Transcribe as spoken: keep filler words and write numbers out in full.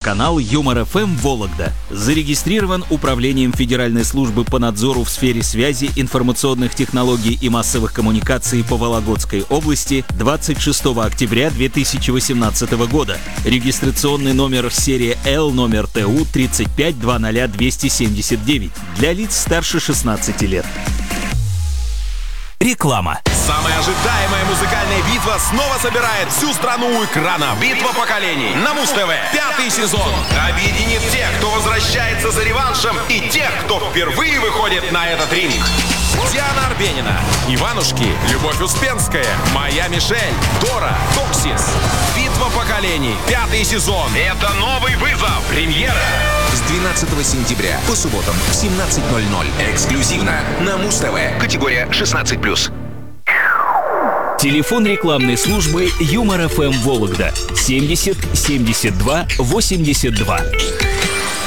Телеканал Юмор эф эм Вологда. Зарегистрирован Управлением Федеральной службы по надзору в сфере связи, информационных технологий и массовых коммуникаций по Вологодской области двадцать шестого октября две тысячи восемнадцатого года. Регистрационный номер серия Л, номер Т У тридцать пять двадцать двести семьдесят девять. Для лиц старше шестнадцати лет. Реклама. Самая ожидаемая музыкальная битва снова собирает всю страну у экрана. Битва поколений на Муз-ТВ. Пятый сезон объединит тех, кто возвращается за реваншем, и тех, кто впервые выходит на этот ринг. Диана Арбенина, Иванушки, Любовь Успенская, Моя Мишель, Дора, Токсис. Битва поколений. Пятый сезон. Это новый вызов. Премьера. С двенадцатого сентября по субботам в семнадцать ноль ноль. Эксклюзивно на Муз-ТВ. Категория шестнадцать плюс. Телефон рекламной службы Юмор эф эм Вологда семьдесят семьдесят два восемьдесят два.